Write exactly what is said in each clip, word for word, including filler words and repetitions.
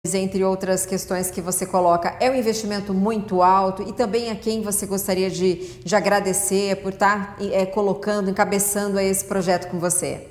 entre outras questões que você coloca, é um investimento muito alto e também a quem você gostaria de, de agradecer por estar é, colocando, encabeçando esse projeto com você?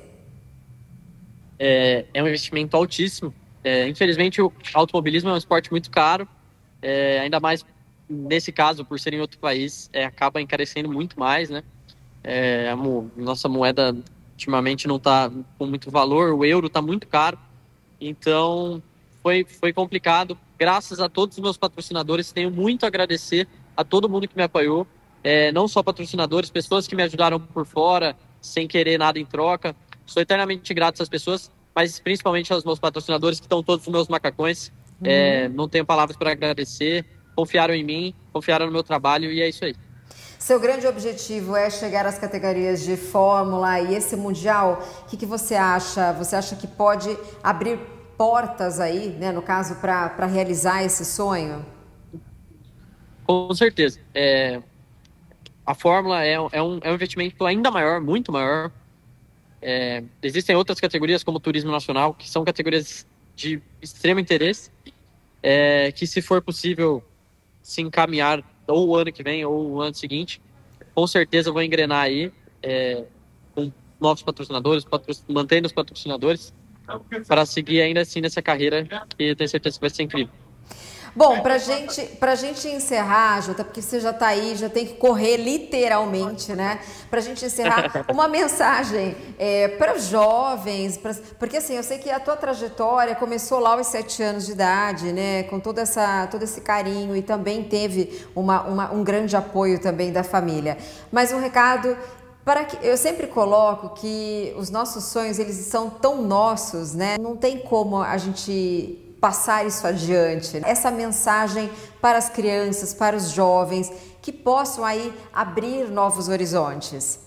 É, é um investimento altíssimo. É, infelizmente, o automobilismo é um esporte muito caro, é, ainda mais nesse caso, por ser em outro país, é, acaba encarecendo muito mais, né? É, a mo- nossa moeda ultimamente não está com muito valor, o euro está muito caro, então foi, foi complicado. Graças a todos os meus patrocinadores, tenho muito a agradecer a todo mundo que me apoiou, é, não só patrocinadores, pessoas que me ajudaram por fora, sem querer nada em troca. Sou eternamente grato a essas pessoas, mas principalmente aos meus patrocinadores, que estão todos os meus macacões. É, Uhum. não tenho palavras para agradecer, confiaram em mim, confiaram no meu trabalho e é isso aí. Seu grande objetivo é chegar às categorias de Fórmula e esse Mundial, o que, que você acha? Você acha que pode abrir portas aí, né, no caso, para realizar esse sonho? Com certeza. É, a Fórmula é, é, um, é um investimento ainda maior, muito maior. É, existem outras categorias, como o Turismo Nacional, que são categorias de extremo interesse, é, que se for possível se encaminhar ou o ano que vem ou o ano seguinte, com certeza eu vou engrenar aí, é, com novos patrocinadores, patro, mantendo os patrocinadores, para seguir ainda assim nessa carreira que eu tenho certeza que vai ser incrível. Bom, pra gente, pra gente encerrar, Jota, porque você já tá aí, já tem que correr literalmente, né? Pra gente encerrar, uma mensagem é, para os jovens, pra, porque assim, eu sei que a tua trajetória começou lá aos sete anos de idade, né? Com toda essa, todo esse carinho e também teve uma, uma, um grande apoio também da família. Mas um recado para que eu sempre coloco que os nossos sonhos, eles são tão nossos, né? Não tem como a gente passar isso adiante. Essa mensagem para as crianças, para os jovens, que possam aí abrir novos horizontes.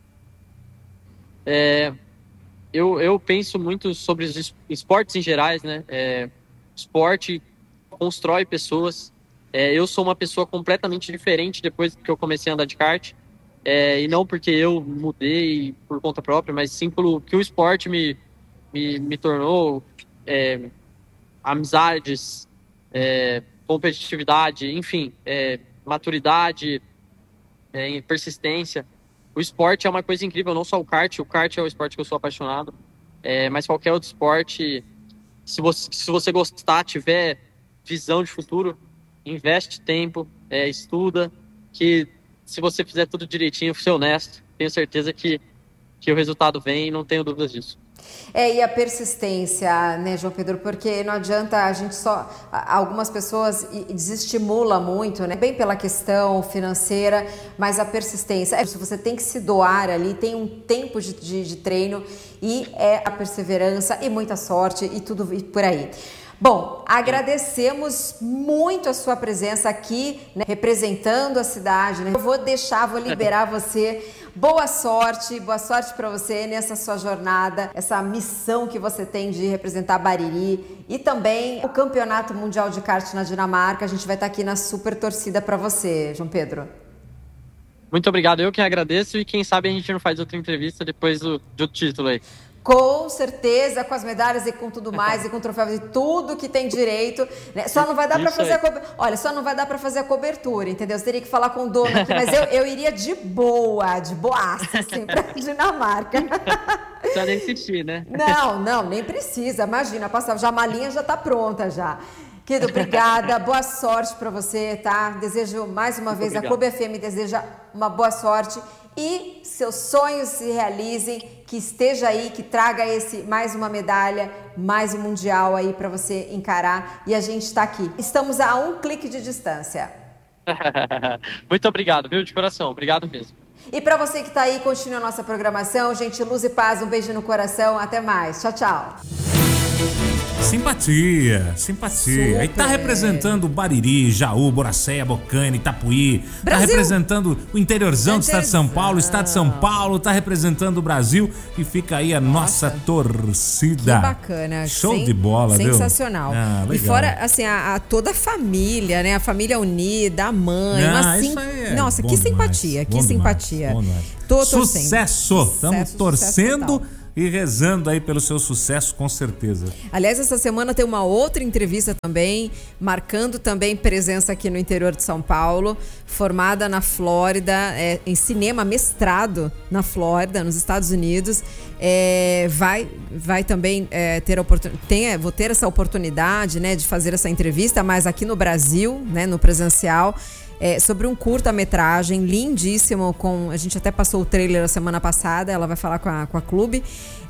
É, eu, eu penso muito sobre os esportes em gerais, né? É, esporte constrói pessoas. É, eu sou uma pessoa completamente diferente depois que eu comecei a andar de kart. É, e não porque eu mudei por conta própria, mas sim pelo que o esporte me, me, me tornou. É, amizades, é, competitividade, enfim, é, maturidade, é, persistência. O esporte é uma coisa incrível, não só o kart. O kart é o esporte que eu sou apaixonado, é, mas qualquer outro esporte, se você, se você gostar, tiver visão de futuro, investe tempo, é, estuda, que se você fizer tudo direitinho, ser honesto, tenho certeza que, que o resultado vem e não tenho dúvidas disso. É, e a persistência, né, João Pedro? Porque não adianta a gente só... Algumas pessoas desestimulam muito, né? Bem pela questão financeira, mas a persistência. É, você tem que se doar ali, tem um tempo de, de, de treino e é a perseverança e muita sorte e tudo e por aí. Bom, agradecemos muito a sua presença aqui, né, representando a cidade, né? Eu vou deixar, vou liberar você. Boa sorte, boa sorte para você nessa sua jornada, essa missão que você tem de representar Bariri e também o Campeonato Mundial de Kart na Dinamarca. A gente vai estar aqui na super torcida para você, João Pedro. Muito obrigado, eu que agradeço e quem sabe a gente não faz outra entrevista depois do, do título aí. Com certeza, com as medalhas e com tudo mais, e com troféus e tudo que tem direito, né? Só não vai dar para fazer a cobertura. Olha, só não vai dar para fazer a cobertura, entendeu? Você teria que falar com o dono aqui, mas eu, eu iria de boa, de boaça, assim, pra Dinamarca. Precisa nem insistir, né? Não, não, nem precisa. Imagina, passa, já a malinha já tá pronta já. Querido, obrigada, boa sorte para você, tá? Desejo mais uma Muito vez, obrigado. a Clube F M deseja uma boa sorte e seus sonhos se realizem, que esteja aí, que traga esse mais uma medalha, mais um mundial aí para você encarar e a gente está aqui. Estamos a um clique de distância. Muito obrigado, viu? De coração, obrigado mesmo. E para você que está aí, continue a nossa programação. Gente, luz e paz, um beijo no coração, até mais. Tchau, tchau. Simpatia, simpatia. Super. E tá representando Bariri, Jaú, Boracéia, Bocaina, Itapuí. Brasil. Tá representando o interiorzão do estado de São Paulo, o estado de São Paulo, tá representando o Brasil e fica aí a nossa, nossa torcida. Que bacana. Show Sem, de bola, sensacional. Viu? Ah, e fora, assim, a, a toda a família, né? A família unida, a mãe. Ah, uma sim... é Nossa, que simpatia, demais, que simpatia. Demais, Tô sucesso! Estamos torcendo e rezando aí pelo seu sucesso, com certeza. Aliás, essa semana tem uma outra entrevista também, marcando também presença aqui no interior de São Paulo, formada na Flórida, é, em cinema, mestrado na Flórida, nos Estados Unidos. É, vai, vai também é, ter a oportunidade, tem, vou ter essa oportunidade, né, de fazer essa entrevista, mas aqui no Brasil, né, no presencial. É, sobre um curta-metragem lindíssimo, com, a gente até passou o trailer a semana passada, ela vai falar com a, com a Clube,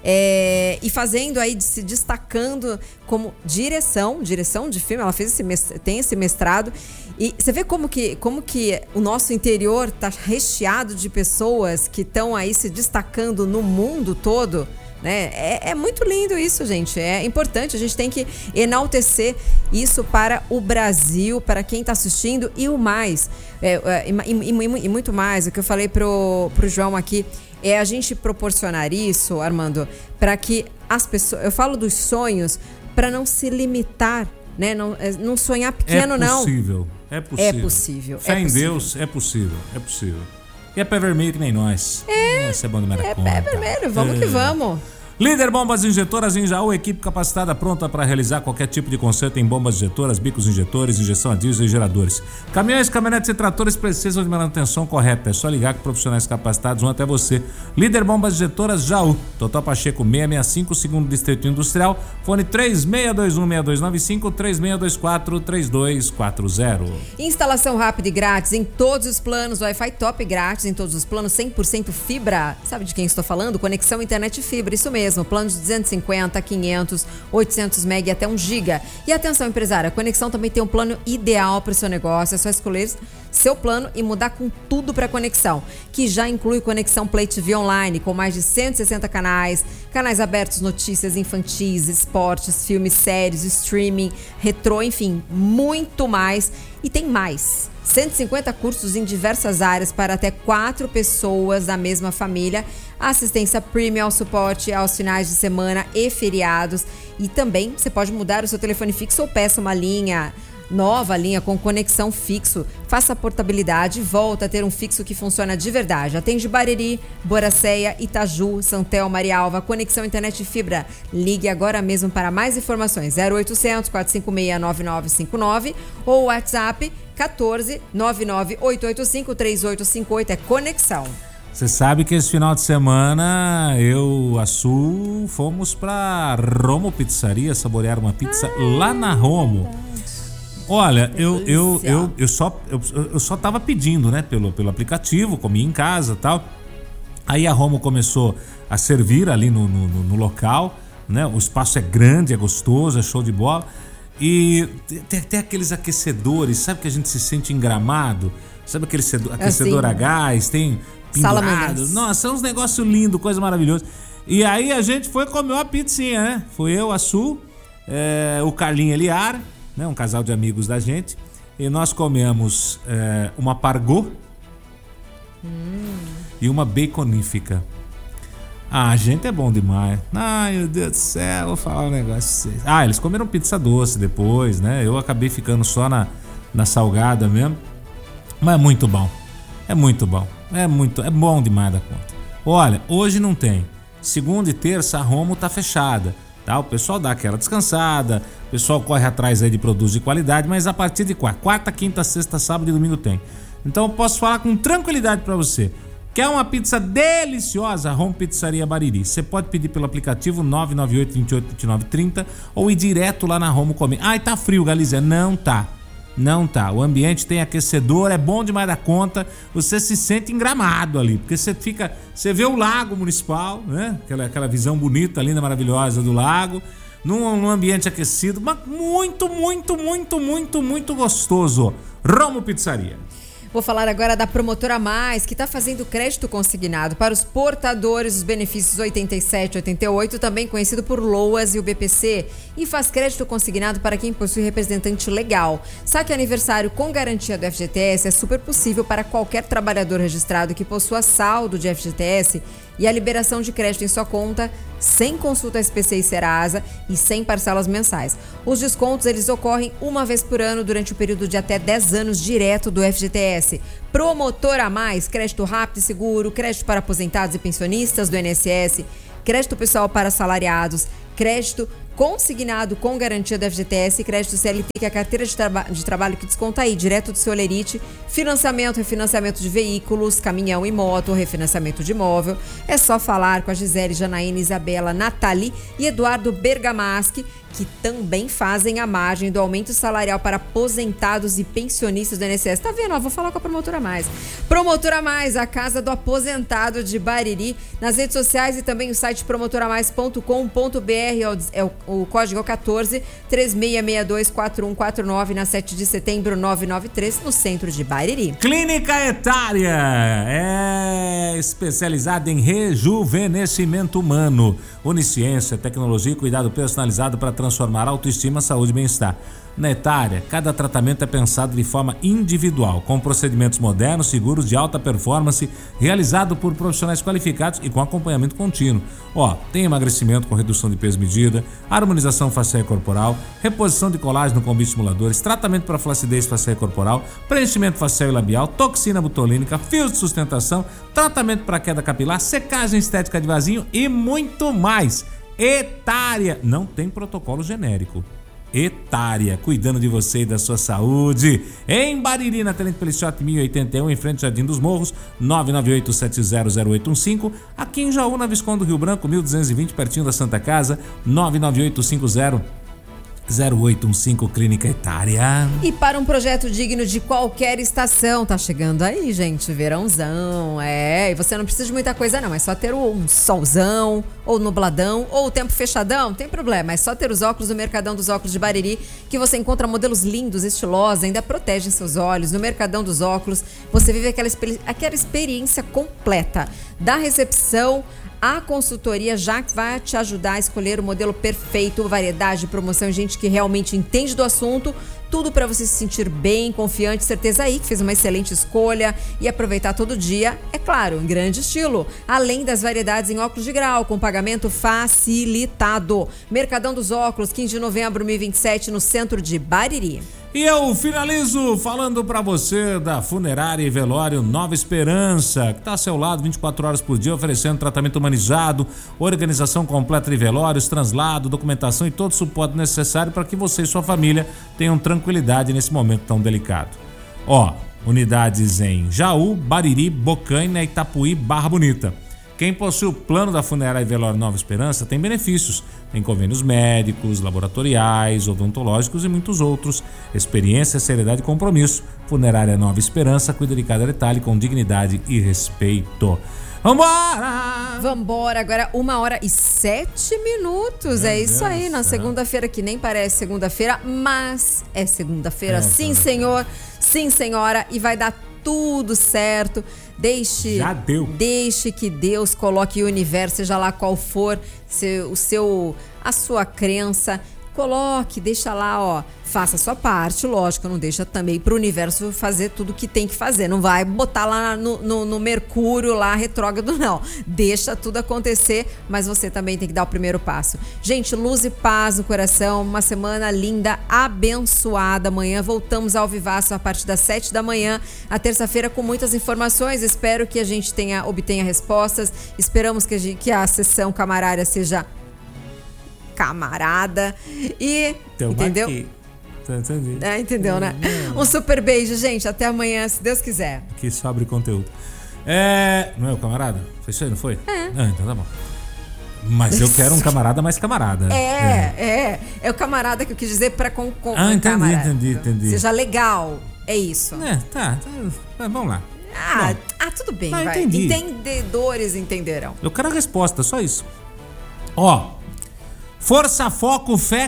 é, e fazendo aí, se destacando como direção, direção de filme, ela fez esse, tem esse mestrado, e você vê como que, como que o nosso interior está recheado de pessoas que estão aí se destacando no mundo todo. Né? É, é muito lindo isso, gente. É importante, a gente tem que enaltecer isso para o Brasil, para quem está assistindo e o mais. É, é, e, e, e muito mais, o que eu falei pro, pro João aqui, é a gente proporcionar isso, Armando, para que as pessoas. Eu falo dos sonhos para não se limitar, né? Não, não sonhar pequeno, não. É possível, não. é possível. É possível. Fé é em possível. Deus, é possível, é possível. E é pé vermelho que nem nós. É, Essa é bom de é pé vermelho, vamos é. que vamos. Líder Bombas Injetoras em Jaú, equipe capacitada pronta para realizar qualquer tipo de conserto em bombas injetoras, bicos injetores, injeção a diesel e geradores. Caminhões, caminhonetes e tratores precisam de manutenção correta. É só ligar que profissionais capacitados vão até você. Líder Bombas Injetoras Jaú, Total Pacheco seiscentos e sessenta e cinco, segundo Distrito Industrial. Fone três seis dois um, seis dois nove cinco, três seis dois quatro, três dois quatro zero. Instalação rápida e grátis em todos os planos. Wi-Fi top grátis em todos os planos, cem por cento fibra. Sabe de quem estou falando? Conexão internet fibra, isso mesmo. Planos de duzentos e cinquenta, quinhentos, oitocentos mega e até um giga. E atenção, empresária, a Conexão também tem um plano ideal para o seu negócio. É só escolher seu plano e mudar com tudo para a Conexão, que já inclui Conexão Play T V Online, com mais de cento e sessenta canais, canais abertos, notícias infantis, esportes, filmes, séries, streaming, retrô, enfim, muito mais. E tem mais. cento e cinquenta cursos em diversas áreas para até quatro pessoas da mesma família, assistência premium, suporte aos finais de semana e feriados. E também você pode mudar o seu telefone fixo ou peça uma linha nova, linha com conexão fixo. Faça a portabilidade e volta a ter um fixo que funciona de verdade. Atende Bariri, Boracéia, Itaju, Santel, Marialva, Conexão Internet Fibra. Ligue agora mesmo para mais informações. zero oitocentos, quatro cinco seis, nove nove cinco nove ou WhatsApp quatorze, nove nove oito oito cinco, três oito cinco oito. É Conexão. Você sabe que esse final de semana eu, a Su, fomos pra Romo Pizzaria saborear uma pizza Ai, lá na Romo. Olha, eu, eu, eu, eu, só, eu, eu só tava pedindo, né, pelo, pelo aplicativo, comi em casa e tal. Aí a Romo começou a servir ali no, no, no local, né? O espaço é grande, é gostoso, é show de bola. E tem até aqueles aquecedores, sabe que a gente se sente engramado? Sabe aquele aquecedor assim, a gás, tem pendurado. Nossa, é uns negócios lindos, coisa maravilhosa. E aí a gente foi comer uma pizzinha, né? Foi eu, a Su, é, o Carlinho Eliar, né? Um casal de amigos da gente. E nós comemos é, uma pargô hum. e uma baconífica. Ah, gente, é bom demais. Ai, meu Deus do céu, vou falar um negócio. Ah, eles comeram pizza doce depois, né? Eu acabei ficando só na, na salgada mesmo. Mas é muito bom. É muito bom. É muito, é bom demais da conta. Olha, hoje não tem. Segunda e terça a Romo tá fechada, tá? O pessoal dá aquela descansada, o pessoal corre atrás aí de produtos de qualidade, mas a partir de quarta, quarta, quinta, sexta, sábado e domingo tem. Então eu posso falar com tranquilidade pra você. Quer uma pizza deliciosa? Romo Pizzaria Bariri. Você pode pedir pelo aplicativo nove nove oito, dois oito, dois nove três zero ou ir direto lá na Romo comer. Ai, tá frio, Galizé. Não tá. Não tá. O ambiente tem aquecedor, é bom demais da conta. Você se sente engramado ali, porque você fica, você vê o lago municipal, né? Aquela, aquela visão bonita, linda, maravilhosa do lago, num, num ambiente aquecido, mas muito, muito, muito, muito, muito gostoso. Romo Pizzaria. Vou falar agora da Promotora Mais, que está fazendo crédito consignado para os portadores dos benefícios oitenta e sete e oitenta e oito, também conhecido por LOAS e o B P C, e faz crédito consignado para quem possui representante legal. Saque aniversário com garantia do F G T S é super possível para qualquer trabalhador registrado que possua saldo de F G T S e a liberação de crédito em sua conta, sem consulta S P C e Serasa e sem parcelas mensais. Os descontos eles ocorrem uma vez por ano durante o período de até dez anos direto do F G T S. Promotora Mais, crédito rápido e seguro, crédito para aposentados e pensionistas do I N S S, crédito pessoal para assalariados, crédito consignado com garantia da F G T S, crédito C L T, que é a carteira de, traba- de trabalho que desconta aí, direto do seu Olerite, financiamento, refinanciamento de veículos, caminhão e moto, refinanciamento de imóvel. É só falar com a Gisele, Janaína, Isabela, Nathalie e Eduardo Bergamaschi, que também fazem a margem do aumento salarial para aposentados e pensionistas do I N S S. Tá vendo? Ó, vou falar com a Promotora Mais. Promotora Mais, a casa do aposentado de Bariri, nas redes sociais e também o site promotora mais ponto com ponto b r. É o, o código é o quatorze, três seis seis dois, quatro um quatro nove, na sete de setembro, novecentos e noventa e três, no centro de Bariri. Clínica Etária é especializada em rejuvenescimento humano, onisciência, tecnologia e cuidado personalizado para transformar autoestima, saúde e bem-estar. Na Etária, cada tratamento é pensado de forma individual, com procedimentos modernos, seguros, de alta performance, realizado por profissionais qualificados e com acompanhamento contínuo. Ó, tem emagrecimento com redução de peso medida, harmonização facial e corporal, reposição de colágeno com bioestimuladores, tratamento para flacidez facial e corporal, preenchimento facial e labial, toxina botulínica, fios de sustentação, tratamento para queda capilar, secagem estética de vasinho e muito mais. Etária não tem protocolo genérico. Etária, cuidando de você e da sua saúde. Em Bariri, na Tenente Pelliciotti mil e oitenta e um, em frente ao Jardim dos Morros, nove nove oito sete zero zero oito um cinco. Aqui em Jaú, na Visconde do Rio Branco, mil duzentos e vinte, pertinho da Santa Casa, nove nove oito cinco zero zero oito um cinco, Clínica Etária. E para um projeto digno de qualquer estação, tá chegando aí, gente, verãozão, é, e você não precisa de muita coisa não, é só ter um solzão, ou nubladão, ou o tempo fechadão, não tem problema, é só ter os óculos do Mercadão dos Óculos de Bariri, que você encontra modelos lindos, estilosos, ainda protegem seus olhos. No Mercadão dos Óculos, você vive aquela, aquela experiência completa, da recepção a consultoria já vai te ajudar a escolher o modelo perfeito, variedade, promoção, gente que realmente entende do assunto, tudo para você se sentir bem, confiante, certeza aí que fez uma excelente escolha e aproveitar todo dia, é claro, em grande estilo. Além das variedades em óculos de grau, com pagamento facilitado. Mercadão dos Óculos, quinze de novembro de dois mil e vinte e sete, no centro de Bariri. E eu finalizo falando pra você da Funerária e Velório Nova Esperança, que tá ao seu lado vinte e quatro horas por dia, oferecendo tratamento humanizado, organização completa de velórios, translado, documentação e todo o suporte necessário para que você e sua família tenham tranquilidade nesse momento tão delicado. Ó, unidades em Jaú, Bariri, Bocaina, Itapuí, Barra Bonita. Quem possui o plano da Funerária e Velório Nova Esperança tem benefícios. Tem convênios médicos, laboratoriais, odontológicos e muitos outros. Experiência, seriedade e compromisso. Funerária Nova Esperança cuida de cada detalhe com dignidade e respeito. Vambora! Vambora, agora uma hora e sete minutos. Meu é isso Deus aí, na do céu. segunda-feira, que nem parece segunda-feira, mas é segunda-feira. É, sim, tá. senhor, sim, senhora, e vai dar tudo certo. Deixe, Já deu. Deixe que Deus coloque o universo, seja lá qual for seu, o seu, a sua crença. Coloque, deixa lá, ó, faça a sua parte, lógico, não deixa também pro universo fazer tudo que tem que fazer, não vai botar lá no, no, no Mercúrio lá retrógrado, não, deixa tudo acontecer, mas você também tem que dar o primeiro passo. Gente, luz e paz no coração, uma semana linda, abençoada. Amanhã voltamos ao vivaço a partir das sete da manhã, a terça-feira, com muitas informações. Espero que a gente tenha, obtenha respostas, esperamos que a, gente, que a sessão camarária seja camarada e Teu entendeu? Baqui. Entendi. É, entendeu, né? Um super beijo, gente. Até amanhã, se Deus quiser. Que sobre conteúdo. É. Não é o camarada? Foi isso aí, não foi? É. Ah, então tá bom. Mas eu quero um camarada mais camarada. É, é. É, é o camarada que eu quis dizer pra com, com Ah, entendi, camarada. entendi, entendi. Seja legal. É isso. É, tá. tá vamos lá. Ah, Bom, ah, tudo bem, ah, vai. entendi. Entendedores entenderão. eu quero a resposta, só isso. Ó. Força, foco, fé,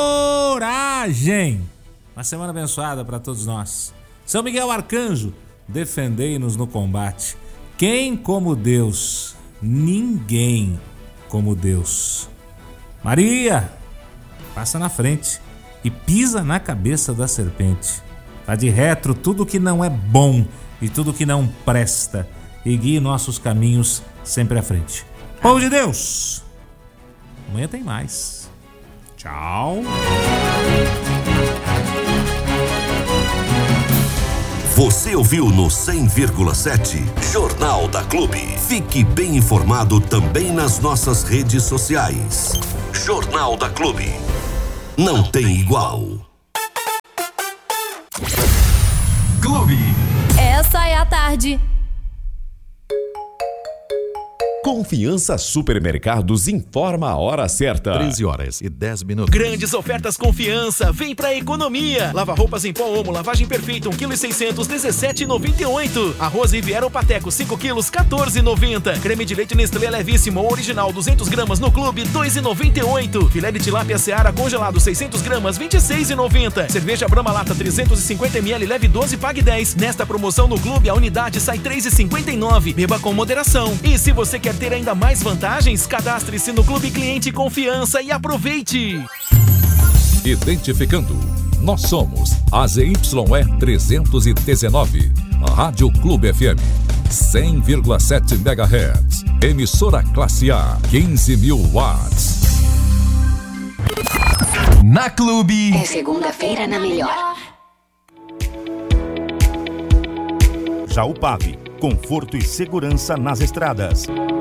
coragem. Uma semana abençoada para todos nós. São Miguel Arcanjo, defendei-nos no combate. Quem como Deus? Ninguém como Deus. Maria, passa na frente e pisa na cabeça da serpente. Tá de retro tudo que não é bom e tudo que não presta, e guie nossos caminhos sempre à frente. Povo de Deus, amanhã tem mais. Tchau. Você ouviu no cem vírgula sete Jornal da Clube. Fique bem informado também nas nossas redes sociais. Jornal da Clube. Não tem igual. Clube. Essa é a tarde. Confiança Supermercados informa a hora certa. treze horas e dez minutos. Grandes ofertas Confiança. Vem pra economia. Lava roupas em pó Omo, lavagem perfeita, um quilo e seiscentos, dezessete e noventa e oito. Arroz Riviera ou Pateco, cinco quilos, quatorze e noventa. Creme de leite Nestlé Levíssimo original, duzentos gramas no Clube, dois e noventa e oito. Filé de tilápia Seara congelado, seiscentos gramas, vinte e seis e noventa. Cerveja Brahma Lata, trezentos e cinquenta mililitros, leve doze, pague dez. Nesta promoção no Clube, a unidade sai três e cinquenta e nove. Beba com moderação. E se você quer ter ainda mais vantagens, cadastre-se no Clube Cliente Confiança e aproveite. Identificando, nós somos a Z Y E trezentos e dezenove, a Rádio Clube F M, cem vírgula sete megahertz, emissora classe A, quinze mil watts. Na Clube. É segunda-feira na melhor. Jaupave, conforto e segurança nas estradas.